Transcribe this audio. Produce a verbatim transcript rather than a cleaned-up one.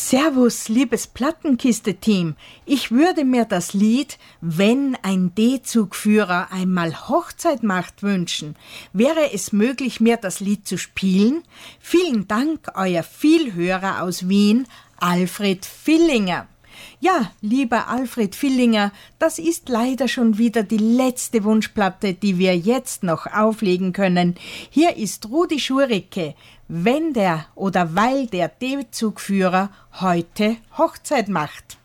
Servus, liebes Plattenkiste-Team. Ich würde mir das Lied »Wenn ein D-Zugführer einmal Hochzeit macht« wünschen. Wäre es möglich, mir das Lied zu spielen? Vielen Dank, euer Vielhörer aus Wien, Alfred Villinger. Ja, lieber Alfred Villinger, das ist leider schon wieder die letzte Wunschplatte, die wir jetzt noch auflegen können. Hier ist Rudi Schurike, wenn der oder weil der D-Zugführer heute Hochzeit macht.